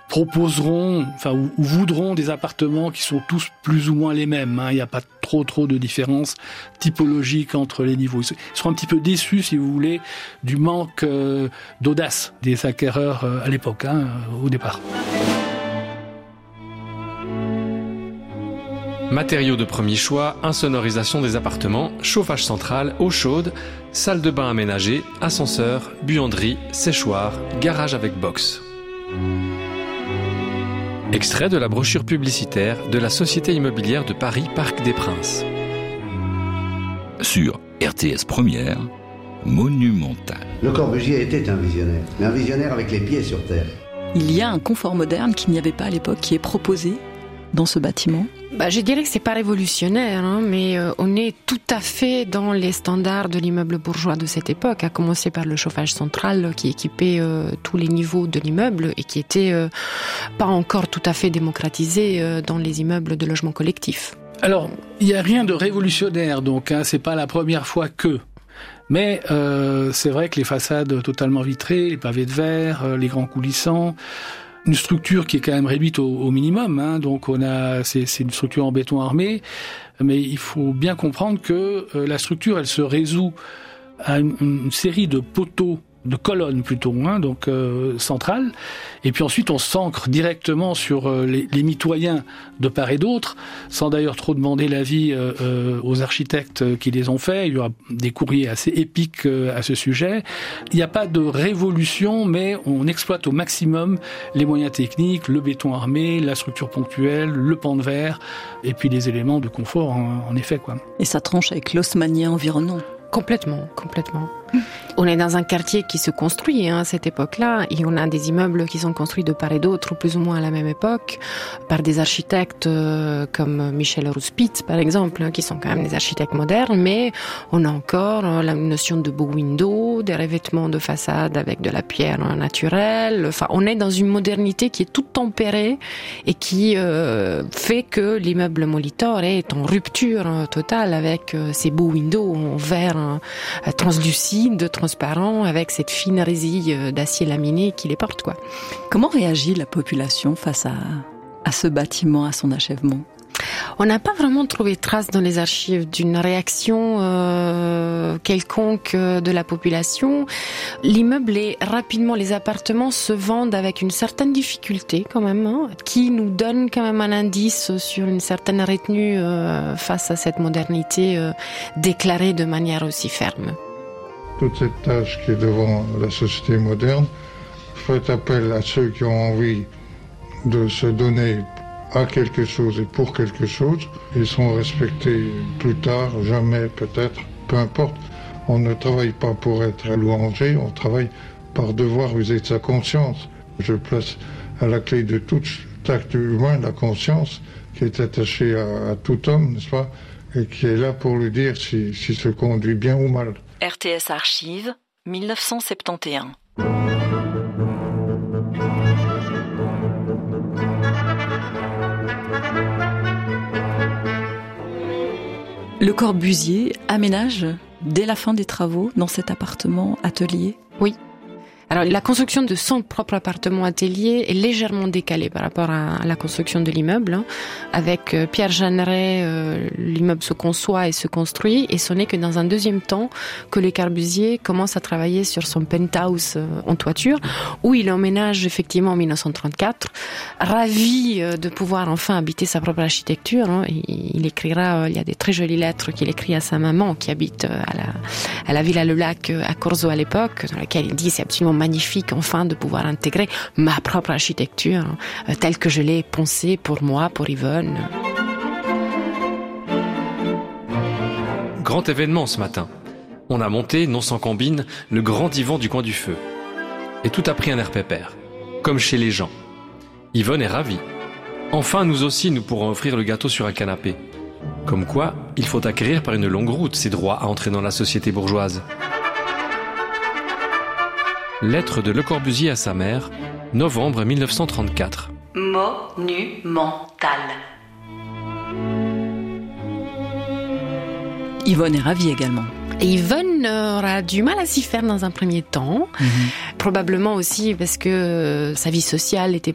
proposeront, ou voudront des appartements qui sont tous plus ou moins les mêmes. Il n'y a pas trop de différences typologiques entre les niveaux. Ils seront un petit peu déçus, si vous voulez, du manque d'audace des acquéreurs à l'époque, au départ. Matériaux de premier choix, insonorisation des appartements, chauffage central, eau chaude, salle de bain aménagée, ascenseur, buanderie, séchoir, garage avec box. Extrait de la brochure publicitaire de la Société immobilière de Paris Parc des Princes. Sur RTS Première, Monumental. Le Corbusier était un visionnaire, mais un visionnaire avec les pieds sur terre. Il y a un confort moderne qu'il n'y avait pas à l'époque, qui est proposé dans ce bâtiment. Je dirais que c'est pas révolutionnaire, mais on est tout à fait dans les standards de l'immeuble bourgeois de cette époque, à commencer par le chauffage central qui équipait tous les niveaux de l'immeuble et qui était pas encore tout à fait démocratisé dans les immeubles de logement collectif. Alors, il n'y a rien de révolutionnaire, donc c'est pas la première fois que. Mais c'est vrai que les façades totalement vitrées, les pavés de verre, les grands coulissants, une structure qui est quand même réduite au minimum, donc c'est une structure en béton armé, mais il faut bien comprendre que la structure, elle se résout à une série de poteaux, de colonnes plutôt, donc centrales, et puis ensuite on s'ancre directement sur les mitoyens de part et d'autre, sans d'ailleurs trop demander l'avis aux architectes qui les ont faits. Il y aura des courriers assez épiques à ce sujet. Il n'y a pas de révolution, mais on exploite au maximum les moyens techniques, le béton armé, la structure ponctuelle, le pan de verre, et puis les éléments de confort, en effet, quoi. Et ça tranche avec l'haussmannien environnant. Complètement. On est dans un quartier qui se construit à cette époque-là, et on a des immeubles qui sont construits de part et d'autre, plus ou moins à la même époque, par des architectes comme Michel Rouspitz, par exemple, qui sont quand même des architectes modernes, mais on a encore la notion de bow window, des revêtements de façade avec de la pierre naturelle. On est dans une modernité qui est toute tempérée et qui fait que l'immeuble Molitor est en rupture totale avec ces bow windows en verre translucide, transparent, avec cette fine résille d'acier laminé qui les porte, quoi. Comment réagit la population face à ce bâtiment, à son achèvement ? On n'a pas vraiment trouvé trace dans les archives d'une réaction quelconque de la population. L'immeuble est rapidement, les appartements se vendent avec une certaine difficulté quand même, qui nous donne quand même un indice sur une certaine retenue face à cette modernité déclarée de manière aussi ferme. Toute cette tâche qui est devant la société moderne fait appel à ceux qui ont envie de se donner à quelque chose et pour quelque chose. Ils sont respectés plus tard, jamais peut-être, peu importe. On ne travaille pas pour être louangé, on travaille par devoir user de sa conscience. Je place à la clé de tout acte humain la conscience qui est attachée à tout homme, n'est-ce pas, et qui est là pour lui dire s'il se conduit bien ou mal. RTS Archives, 1971. Le Corbusier aménage dès la fin des travaux dans cet appartement atelier ? Oui. Alors, la construction de son propre appartement atelier est légèrement décalée par rapport à la construction de l'immeuble. Avec Pierre Jeanneret, l'immeuble se conçoit et se construit, et ce n'est que dans un deuxième temps que Le Corbusier commence à travailler sur son penthouse en toiture, où il emménage effectivement en 1934, ravi de pouvoir enfin habiter sa propre architecture. Il écrira, il y a des très jolies lettres qu'il écrit à sa maman qui habite à la Villa Le Lac à Corzo à l'époque, dans laquelle il dit c'est absolument magnifique enfin de pouvoir intégrer ma propre architecture telle que je l'ai pensée pour moi, pour Yvonne. Grand événement ce matin. On a monté, non sans combine, le grand divan du coin du feu. Et tout a pris un air pépère, comme chez les gens. Yvonne est ravie. Enfin, nous aussi, nous pourrons offrir le gâteau sur un canapé. Comme quoi, il faut acquérir par une longue route ses droits à entrer dans la société bourgeoise. Lettre de Le Corbusier à sa mère, novembre 1934. Monumental. Yvonne est ravie également. Et Yvonne aura du mal à s'y faire dans un premier temps, probablement aussi parce que sa vie sociale n'était